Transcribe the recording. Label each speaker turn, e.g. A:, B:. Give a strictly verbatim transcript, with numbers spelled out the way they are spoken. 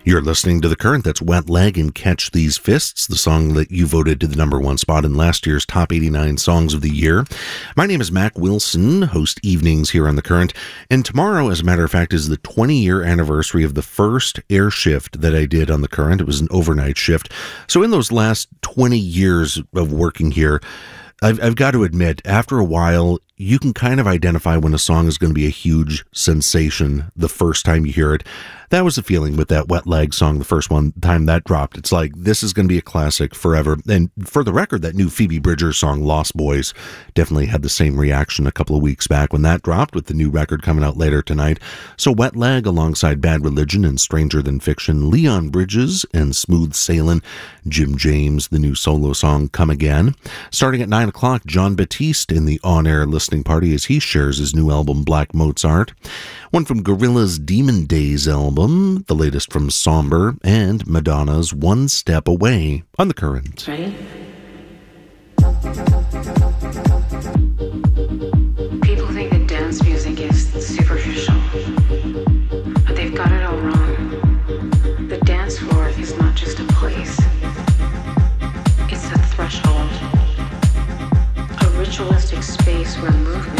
A: You're listening to The Current. That's Wet Leg and Catch These Fists, the song that you voted to the number one spot in last year's Top eighty-nine Songs of the Year. My name is Mac Wilson, host evenings here on The Current, and tomorrow, as a matter of fact, is the twenty-year anniversary of the first air shift that I did on The Current. It was an overnight shift. So in those last twenty years of working here, I've, I've got to admit, after a while, you can kind of identify when a song is going to be a huge sensation the first time you hear it. That was the feeling with that Wet Leg song the first one time that dropped. It's like, this is going to be a classic forever. And for the record, that new Phoebe Bridgers song, Lost Boys, definitely had the same reaction a couple of weeks back when that dropped, with the new record coming out later tonight. So Wet Leg alongside Bad Religion and Stranger Than Fiction, Leon Bridges and Smooth Sailin', Jim James, the new solo song Come Again. Starting at nine o'clock, Jon Batiste in the on-air listening party as he shares his new album Black Mozart. One from Gorillaz' Demon Days album, the latest from Somber, and Madonna's One Step Away on The Current.
B: Ready? People think that dance music is superficial, but they've got it all wrong. The dance floor is not just a place. It's a threshold. A ritualistic space where movement